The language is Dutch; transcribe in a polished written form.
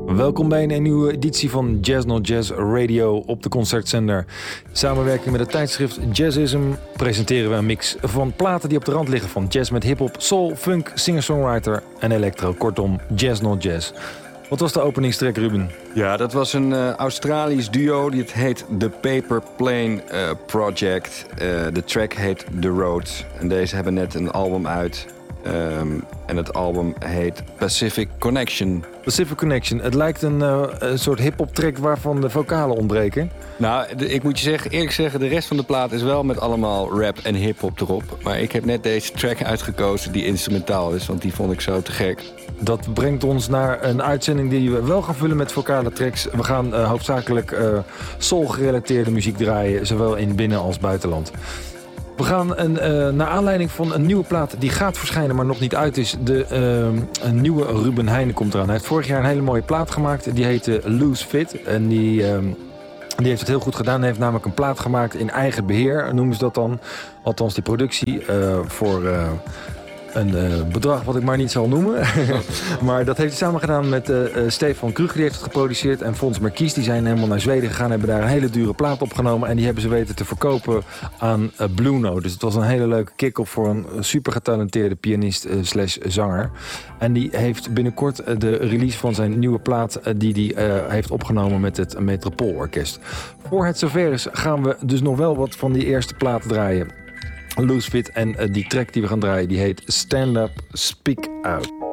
Welkom bij een nieuwe editie van Jazz Not Jazz Radio op de Concertzender. In samenwerking met het tijdschrift Jazzism presenteren we een mix van platen die op de rand liggen van jazz met hip-hop, soul, funk, singer-songwriter en electro. Kortom, Jazz Not Jazz. Wat was de openingstrack, Ruben? Ja, dat was een Australisch duo. Het heet The Paper Plane Project. De track heet The Road. En deze hebben net een album uit. En het album heet Pacific Connection. Pacific Connection. Het lijkt een soort hip-hop track waarvan de vocalen ontbreken. Nou, ik moet je eerlijk zeggen, de rest van de plaat is wel met allemaal rap en hip-hop erop. Maar ik heb net deze track uitgekozen die instrumentaal is, want die vond ik zo te gek. Dat brengt ons naar een uitzending die we wel gaan vullen met vocale tracks. We gaan hoofdzakelijk soul-gerelateerde muziek draaien, zowel in binnen- als buitenland. We gaan naar aanleiding van een nieuwe plaat die gaat verschijnen, maar nog niet uit is. Een nieuwe Ruben Heijnen komt eraan. Hij heeft vorig jaar een hele mooie plaat gemaakt. Die heette Loose Fit. En die heeft het heel goed gedaan. Hij heeft namelijk een plaat gemaakt in eigen beheer, noemen ze dat dan. Althans die productie voor een bedrag wat ik maar niet zal noemen. Maar dat heeft hij samen gedaan met Stefan Krug. Die heeft het geproduceerd. En Fons Markies, die zijn helemaal naar Zweden gegaan. Hebben daar een hele dure plaat opgenomen. En die hebben ze weten te verkopen aan Blue Note. Dus het was een hele leuke kick-off voor een super getalenteerde pianist / zanger. En die heeft binnenkort de release van zijn nieuwe plaat die hij heeft opgenomen met het Metropoolorkest. Voor het zover is gaan we dus nog wel wat van die eerste plaat draaien. Loose Fit en die track die we gaan draaien die heet Stand Up, Speak Out.